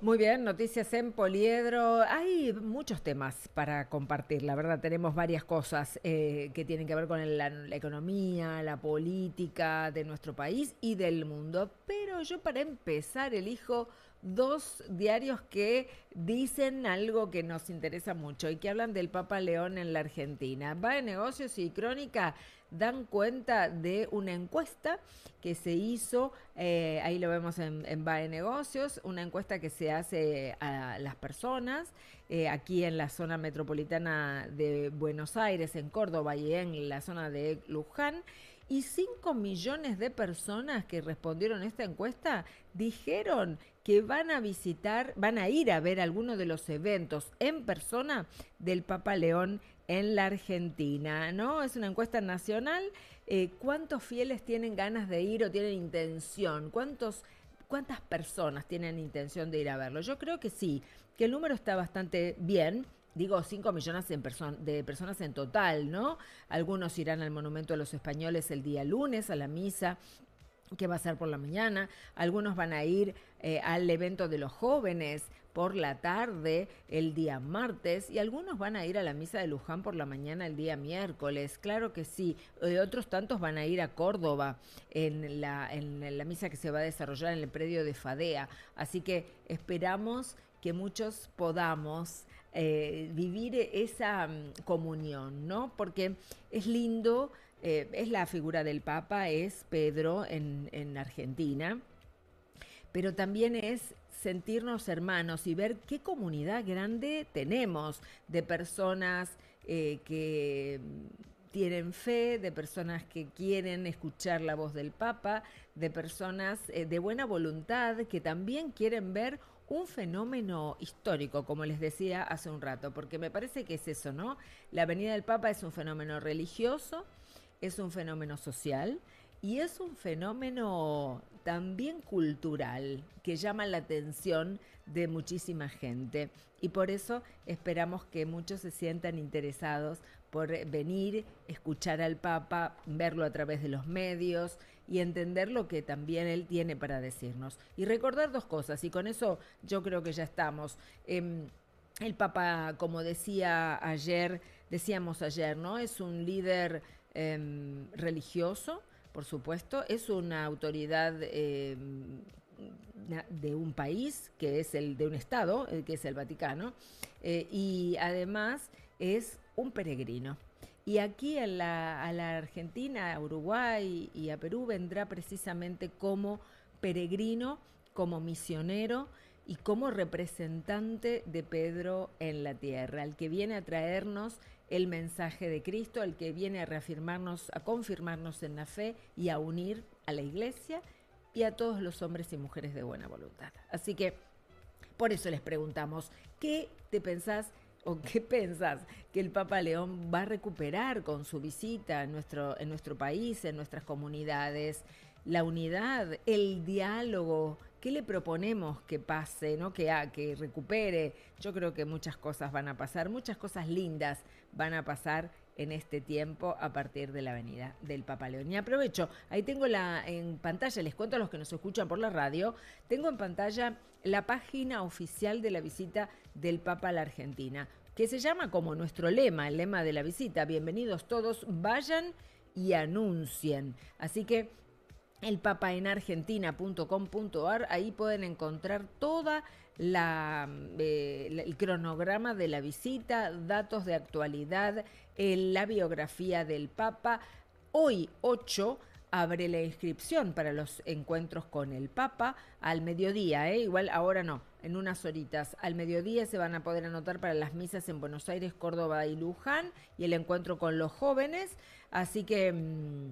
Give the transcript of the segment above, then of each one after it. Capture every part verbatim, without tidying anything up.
Muy bien, noticias en Poliedro. Hay muchos temas para compartir, la verdad, tenemos varias cosas eh, que tienen que ver con el- la, la economía, la política de nuestro país y del mundo. Pero yo para empezar elijo dos diarios que dicen algo que nos interesa mucho y que hablan del Papa León en la Argentina. Va de Negocios y Crónica dan cuenta de una encuesta que se hizo, eh, ahí lo vemos en, en B A E Negocios, una encuesta que se hace a las personas eh, aquí en la zona metropolitana de Buenos Aires, en Córdoba y en la zona de Luján. Y cinco millones de personas que respondieron a esta encuesta dijeron que van a visitar, van a ir a ver algunos de los eventos en persona del Papa León en la Argentina, ¿no? Es una encuesta nacional. Eh, ¿Cuántos fieles tienen ganas de ir o tienen intención? ¿Cuántos, ¿Cuántas personas tienen intención de ir a verlo? Yo creo que sí, que el número está bastante bien. Digo, cinco millones en perso- de personas en total, ¿no? Algunos irán al Monumento de los Españoles el día lunes, a la misa que va a ser por la mañana. Algunos van a ir eh, al evento de los jóvenes por la tarde el día martes y algunos van a ir a la misa de Luján por la mañana el día miércoles. Claro que sí. Eh, otros tantos van a ir a Córdoba en la, en la misa que se va a desarrollar en el predio de Fadea. Así que esperamos que muchos podamos eh, vivir esa um, comunión, ¿no? Porque es lindo, eh, es la figura del Papa, es Pedro en, en Argentina, pero también es sentirnos hermanos y ver qué comunidad grande tenemos de personas eh, que tienen fe, de personas que quieren escuchar la voz del Papa, de personas eh, de buena voluntad que también quieren ver un fenómeno histórico, como les decía hace un rato, porque me parece que es eso, ¿no? La venida del Papa es un fenómeno religioso, es un fenómeno social y es un fenómeno también cultural que llama la atención de muchísima gente. Y por eso esperamos que muchos se sientan interesados por venir, escuchar al Papa, verlo a través de los medios y entender lo que también él tiene para decirnos. Y recordar dos cosas, y con eso yo creo que ya estamos. Eh, el Papa, como decía ayer, decíamos ayer, ¿no? Es un líder eh, religioso, por supuesto, es una autoridad eh, de un país, que es el de un estado, el que es el Vaticano, eh, y además es un peregrino. Y aquí a la, a la Argentina, a Uruguay y a Perú vendrá precisamente como peregrino, como misionero y como representante de Pedro en la tierra, el que viene a traernos el mensaje de Cristo, el que viene a reafirmarnos, a confirmarnos en la fe y a unir a la iglesia y a todos los hombres y mujeres de buena voluntad. Así que por eso les preguntamos, ¿qué te pensás o qué pensás que el Papa León va a recuperar con su visita en nuestro, en nuestro país, en nuestras comunidades? La unidad, el diálogo, ¿qué le proponemos que pase, ¿no? que, ha, que recupere? Yo creo que muchas cosas van a pasar, muchas cosas lindas van a pasar en este tiempo a partir de la venida del Papa León. Y aprovecho, ahí tengo la en pantalla, les cuento a los que nos escuchan por la radio, tengo en pantalla la página oficial de la visita del Papa a la Argentina, que se llama como nuestro lema, el lema de la visita, bienvenidos todos, vayan y anuncien. Así que el papa en argentina punto com punto ar, ahí pueden encontrar toda la, eh, el cronograma de la visita, datos de actualidad, eh, la biografía del Papa. Hoy ocho abre la inscripción para los encuentros con el Papa al mediodía, ¿eh? Igual ahora no, en unas horitas. Al mediodía se van a poder anotar para las misas en Buenos Aires, Córdoba y Luján y el encuentro con los jóvenes. Así que... Mmm,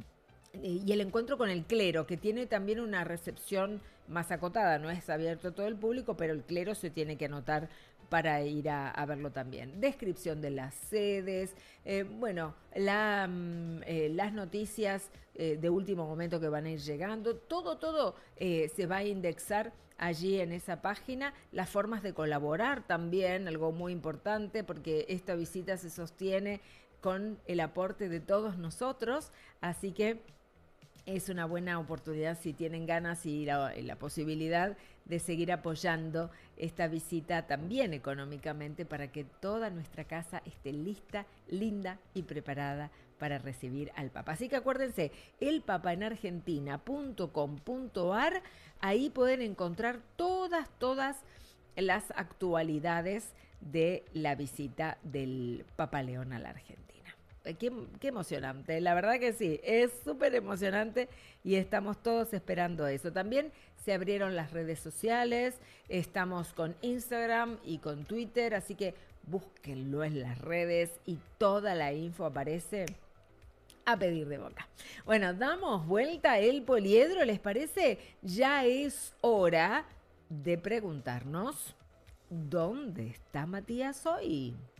y el encuentro con el clero, que tiene también una recepción más acotada, no es abierto a todo el público, pero el clero se tiene que anotar para ir a, a verlo también. Descripción de las sedes, eh, bueno, la, eh, las noticias eh, de último momento que van a ir llegando, todo, todo eh, se va a indexar allí en esa página. Las formas de colaborar también, algo muy importante, porque esta visita se sostiene con el aporte de todos nosotros, así que es una buena oportunidad si tienen ganas y la, y la posibilidad de seguir apoyando esta visita también económicamente para que toda nuestra casa esté lista, linda y preparada para recibir al Papa. Así que acuérdense, el papa en argentina punto com punto a r, ahí pueden encontrar todas, todas las actualidades de la visita del Papa León a la Argentina. Qué, qué emocionante, la verdad que sí, es súper emocionante y estamos todos esperando eso. También se abrieron las redes sociales, estamos con Instagram y con Twitter, así que búsquenlo en las redes y toda la info aparece a pedir de boca. Bueno, damos vuelta el poliedro, ¿les parece? Ya es hora de preguntarnos, ¿dónde está Matías hoy?